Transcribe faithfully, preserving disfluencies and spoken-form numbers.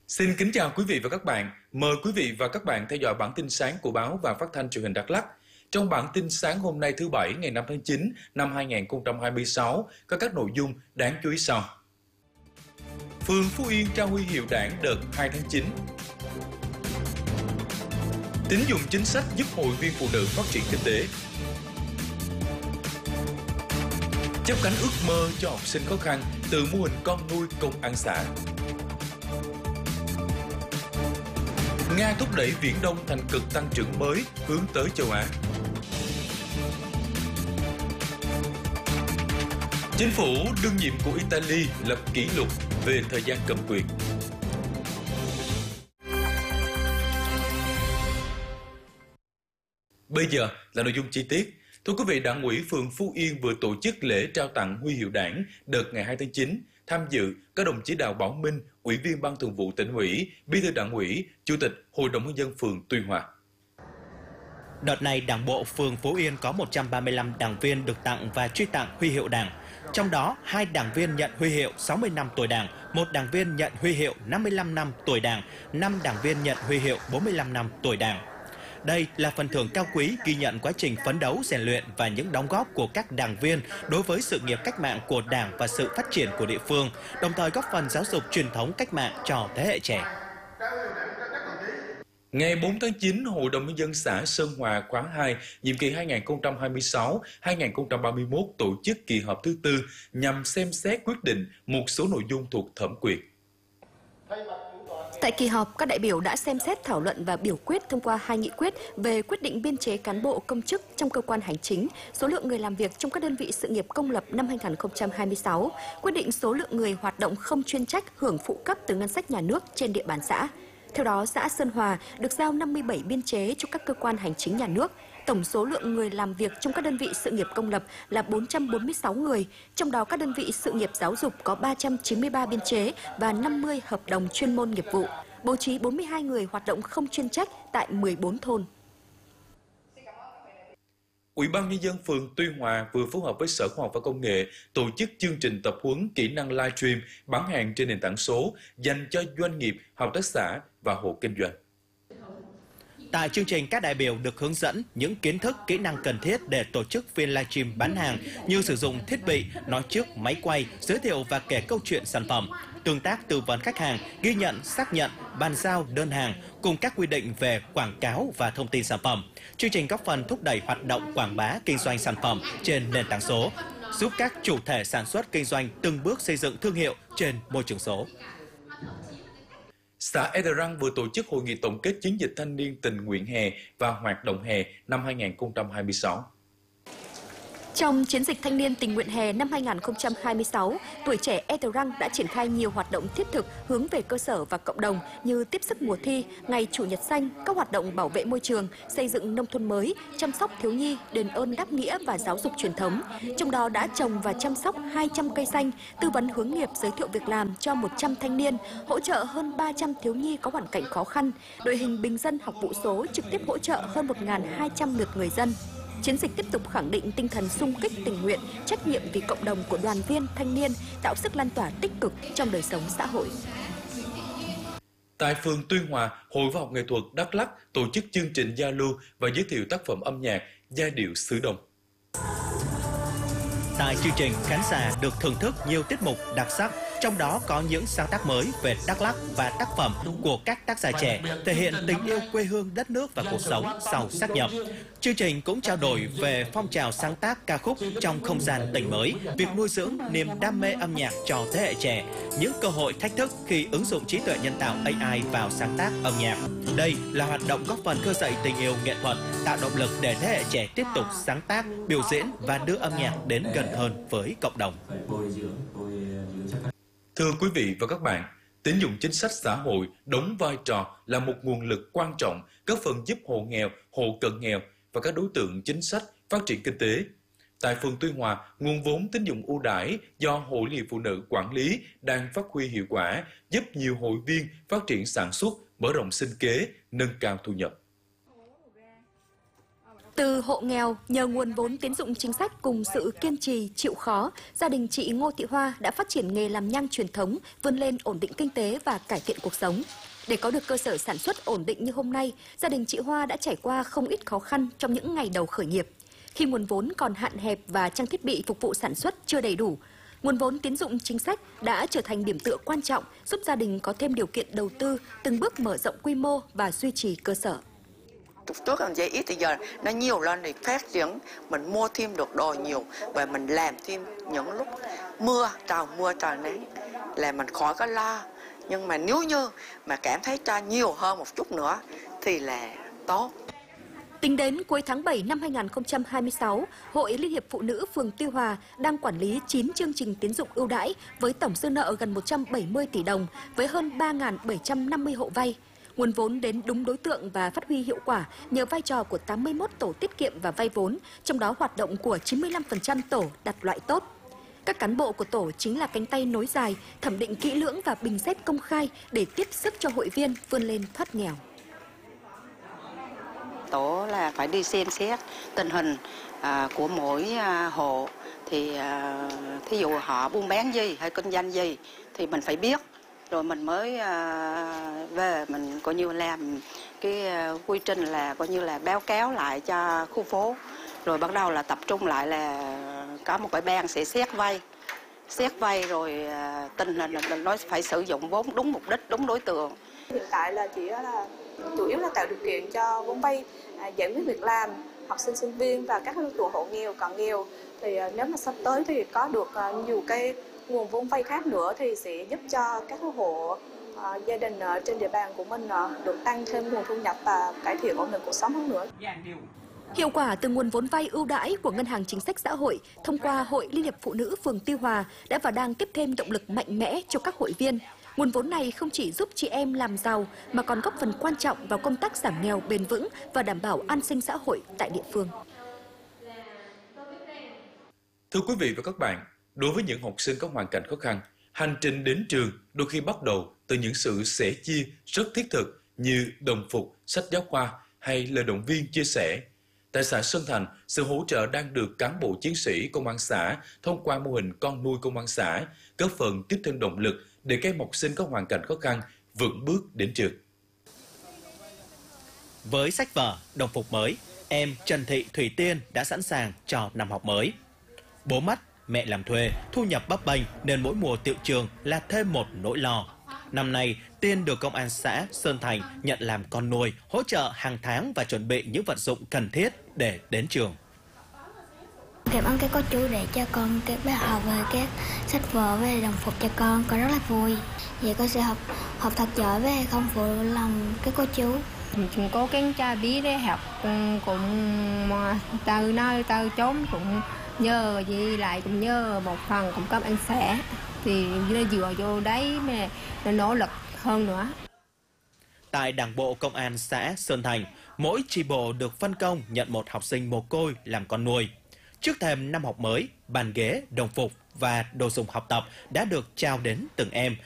Xin kính chào quý vị và các bạn. Mời quý vị và các bạn theo dõi bản tin sáng của báo và phát thanh truyền hình Đắk Lắk. Trong bản tin sáng hôm nay thứ Bảy ngày năm tháng chín năm hai nghìn không trăm hai mươi sáu có các nội dung đáng chú ý sau. Phường Phú Yên trao huy hiệu Đảng đợt hai tháng chín. Tín dụng chính sách giúp hội viên phụ nữ phát triển kinh tế. Chấp cánh ước mơ cho học sinh khó khăn từ mô hình con nuôi công an xã. Nga thúc đẩy Viễn Đông thành cực tăng trưởng mới hướng tới châu Á. Chính phủ đương nhiệm của Italy lập kỷ lục về thời gian cầm quyền. Bây giờ là nội dung chi tiết. Thưa quý vị, Đảng ủy phường Phú Yên vừa tổ chức lễ trao tặng huy hiệu Đảng đợt ngày hai tháng chín. Tham dự các đồng chí Đào Bảo Minh, Ủy viên Ban Thường vụ Tỉnh ủy, Bí thư Đảng ủy, Chủ tịch Hội đồng nhân dân phường Tuy Hòa. Đợt này, Đảng bộ phường Phú Yên có một trăm ba mươi lăm đảng viên được tặng và truy tặng huy hiệu Đảng. Trong đó, hai đảng viên nhận huy hiệu sáu mươi năm tuổi Đảng, một đảng viên nhận huy hiệu năm mươi lăm năm tuổi Đảng, năm đảng viên nhận huy hiệu bốn mươi lăm năm tuổi Đảng. Đây là phần thưởng cao quý ghi nhận quá trình phấn đấu, rèn luyện và những đóng góp của các đảng viên đối với sự nghiệp cách mạng của Đảng và sự phát triển của địa phương, đồng thời góp phần giáo dục truyền thống cách mạng cho thế hệ trẻ. Ngày bốn tháng chín, Hội đồng nhân dân xã Sơn Hòa khóa hai, nhiệm kỳ hai nghìn không trăm hai mươi sáu đến hai nghìn không trăm ba mươi mốt tổ chức kỳ họp thứ tư nhằm xem xét quyết định một số nội dung thuộc thẩm quyền. Tại kỳ họp, các đại biểu đã xem xét thảo luận và biểu quyết thông qua hai nghị quyết về quyết định biên chế cán bộ công chức trong cơ quan hành chính, số lượng người làm việc trong các đơn vị sự nghiệp công lập năm hai nghìn không trăm hai mươi sáu, quyết định số lượng người hoạt động không chuyên trách hưởng phụ cấp từ ngân sách nhà nước trên địa bàn xã. Theo đó, xã Sơn Hòa được giao năm mươi bảy biên chế cho các cơ quan hành chính nhà nước. Tổng số lượng người làm việc trong các đơn vị sự nghiệp công lập là bốn trăm bốn mươi sáu người, trong đó các đơn vị sự nghiệp giáo dục có ba trăm chín mươi ba biên chế và năm mươi hợp đồng chuyên môn nghiệp vụ, bố trí bốn mươi hai người hoạt động không chuyên trách tại mười bốn thôn. Ủy ban nhân dân phường Tuy Hòa vừa phối hợp với Sở Khoa học và Công nghệ tổ chức chương trình tập huấn kỹ năng livestream bán hàng trên nền tảng số dành cho doanh nghiệp, hợp tác xã và hộ kinh doanh. Tại chương trình, các đại biểu được hướng dẫn những kiến thức, kỹ năng cần thiết để tổ chức phiên livestream bán hàng như sử dụng thiết bị, nói trước máy quay, giới thiệu và kể câu chuyện sản phẩm, tương tác tư vấn khách hàng, ghi nhận, xác nhận, bàn giao đơn hàng cùng các quy định về quảng cáo và thông tin sản phẩm. Chương trình góp phần thúc đẩy hoạt động quảng bá kinh doanh sản phẩm trên nền tảng số, giúp các chủ thể sản xuất kinh doanh từng bước xây dựng thương hiệu trên môi trường số. Xã Ea Răng vừa tổ chức hội nghị tổng kết chiến dịch thanh niên tình nguyện hè và hoạt động hè năm hai nghìn không trăm hai mươi sáu. Trong chiến dịch thanh niên tình nguyện hè năm hai nghìn không trăm hai mươi sáu, tuổi trẻ Ea Răng đã triển khai nhiều hoạt động thiết thực hướng về cơ sở và cộng đồng như tiếp sức mùa thi, ngày Chủ nhật xanh, các hoạt động bảo vệ môi trường, xây dựng nông thôn mới, chăm sóc thiếu nhi, đền ơn đáp nghĩa và giáo dục truyền thống. Trong đó đã trồng và chăm sóc hai trăm cây xanh, tư vấn hướng nghiệp, giới thiệu việc làm cho một trăm thanh niên, hỗ trợ hơn ba trăm thiếu nhi có hoàn cảnh khó khăn. Đội hình bình dân học vụ số trực tiếp hỗ trợ hơn một nghìn hai trăm lượt người dân. Chiến dịch tiếp tục khẳng định tinh thần xung kích tình nguyện, trách nhiệm vì cộng đồng của đoàn viên thanh niên, tạo sức lan tỏa tích cực trong đời sống xã hội. Tại phường Tuy Hòa, Hội Văn học Nghệ thuật Đắk Lắk tổ chức chương trình giao lưu và giới thiệu tác phẩm âm nhạc giai điệu xứ Đồng. Tại chương trình, khán giả được thưởng thức nhiều tiết mục đặc sắc, trong đó có những sáng tác mới về Đắk Lắk và tác phẩm của các tác giả trẻ thể hiện tình yêu quê hương, đất nước và cuộc sống sau sáp nhập. Chương trình cũng trao đổi về phong trào sáng tác ca khúc trong không gian tỉnh mới, việc nuôi dưỡng niềm đam mê âm nhạc cho thế hệ trẻ, những cơ hội thách thức khi ứng dụng trí tuệ nhân tạo A I vào sáng tác âm nhạc. Đây là hoạt động góp phần khơi dậy tình yêu nghệ thuật, tạo động lực để thế hệ trẻ tiếp tục sáng tác, biểu diễn và đưa âm nhạc đến gần hơn với cộng đồng. Thưa quý vị và các bạn, tín dụng chính sách xã hội đóng vai trò là một nguồn lực quan trọng góp phần giúp hộ nghèo, hộ cận nghèo và các đối tượng chính sách phát triển kinh tế. Tại phường Tuy Hòa, nguồn vốn tín dụng ưu đãi do Hội Liên hiệp Phụ nữ quản lý đang phát huy hiệu quả, giúp nhiều hội viên phát triển sản xuất, mở rộng sinh kế, nâng cao thu nhập. Từ hộ nghèo, nhờ nguồn vốn tín dụng chính sách cùng sự kiên trì, chịu khó, gia đình chị Ngô Thị Hoa đã phát triển nghề làm nhang truyền thống, vươn lên ổn định kinh tế và cải thiện cuộc sống. Để có được cơ sở sản xuất ổn định như hôm nay, gia đình chị Hoa đã trải qua không ít khó khăn trong những ngày đầu khởi nghiệp. Khi nguồn vốn còn hạn hẹp và trang thiết bị phục vụ sản xuất chưa đầy đủ, nguồn vốn tín dụng chính sách đã trở thành điểm tựa quan trọng giúp gia đình có thêm điều kiện đầu tư, từng bước mở rộng quy mô và duy trì cơ sở. Trước còn dễ ít, thì giờ nó nhiều lên thì phát triển, mình mua thêm được đồ nhiều và mình làm thêm những lúc mưa, trời mưa trời nắng là mình khỏi có lo. Nhưng mà nếu như mà cảm thấy cho nhiều hơn một chút nữa thì là tốt. Tính đến cuối tháng bảy năm hai nghìn không trăm hai mươi sáu, Hội Liên hiệp Phụ nữ phường Tuy Hòa đang quản lý chín chương trình tín dụng ưu đãi với tổng dư nợ gần một trăm bảy mươi tỷ đồng với hơn ba nghìn bảy trăm năm mươi hộ vay. Nguồn vốn đến đúng đối tượng và phát huy hiệu quả nhờ vai trò của tám mươi mốt tổ tiết kiệm và vay vốn, trong đó hoạt động của chín mươi lăm phần trăm tổ đạt loại tốt. Các cán bộ của tổ chính là cánh tay nối dài, thẩm định kỹ lưỡng và bình xét công khai để tiếp sức cho hội viên vươn lên thoát nghèo. Tổ là phải đi xem xét tình hình à, của mỗi à, hộ, thì à, thí dụ họ buôn bán gì hay kinh doanh gì thì mình phải biết, rồi mình mới à, về mình coi như làm cái à, quy trình là coi như là báo cáo lại cho khu phố, rồi bắt đầu là tập trung lại là có một cái ban sẽ xét vay, xét vay rồi à, tình hình là nó phải sử dụng vốn đúng mục đích, đúng đối tượng. Hiện tại là chỉ là chủ yếu là tạo điều kiện cho vốn vay, à, giải quyết việc làm, học sinh sinh viên và các đối tượng hộ nghèo, cận nghèo. Thì à, nếu mà sắp tới thì có được à, nhiều cái nguồn vốn vay khác nữa thì sẽ giúp cho các hộ à, gia đình ở trên địa bàn của mình à, được tăng thêm nguồn thu nhập và cải thiện ổn định cuộc sống hơn nữa. Hiệu quả từ nguồn vốn vay ưu đãi của Ngân hàng Chính sách Xã hội thông qua Hội Liên hiệp Phụ nữ phường Tuy Hòa đã và đang tiếp thêm động lực mạnh mẽ cho các hội viên. Nguồn vốn này không chỉ giúp chị em làm giàu mà còn góp phần quan trọng vào công tác giảm nghèo bền vững và đảm bảo an sinh xã hội tại địa phương. Thưa quý vị và các bạn, đối với những học sinh có hoàn cảnh khó khăn, hành trình đến trường đôi khi bắt đầu từ những sự sẻ chia rất thiết thực như đồng phục, sách giáo khoa hay lời động viên chia sẻ. Tại xã Sơn Thành, sự hỗ trợ đang được cán bộ chiến sĩ công an xã thông qua mô hình con nuôi công an xã, góp phần tiếp thêm động lực để các em học sinh có hoàn cảnh khó khăn vững bước đến trường. Với sách vở, đồng phục mới, em Trần Thị Thủy Tiên đã sẵn sàng cho năm học mới. Bố mất, mẹ làm thuê, thu nhập bấp bênh nên mỗi mùa tiệu trường là thêm một nỗi lo. Năm nay, Tiên được công an xã Sơn Thành nhận làm con nuôi, hỗ trợ hàng tháng và chuẩn bị những vật dụng cần thiết để đến trường. Cảm ơn các cô chú để cho con các bé học về các sách vở về đồng phục cho con, con rất là vui. Vậy con sẽ học học thật giỏi và không phụ lòng các cô chú. Chúng cố gắng cho biết để học cũng từ nơi từ chốn cũng nhờ gì lại cũng nhờ một phần cũng cảm ơn xã, thì nó dựa vô đấy mà nó nỗ lực hơn nữa. Tại Đảng bộ Công an xã Sơn Thành, mỗi chi bộ được phân công nhận một học sinh mồ côi làm con nuôi. Trước thềm năm học mới, bàn ghế, đồng phục và đồ dùng học tập đã được trao đến từng em